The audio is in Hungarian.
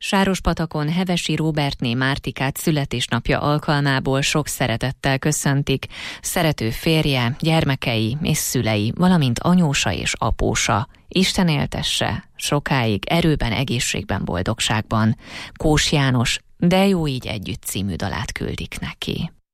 Sárospatakon Hevesi Róbertné Mártikát születésnapja alkalmából sok szeretettel köszöntik szerető férje, gyermekei és szülei, valamint anyósa és apósa. Isten éltesse sokáig erőben, egészségben, boldogságban. Kós János De jó így együtt című dalát küldik neki.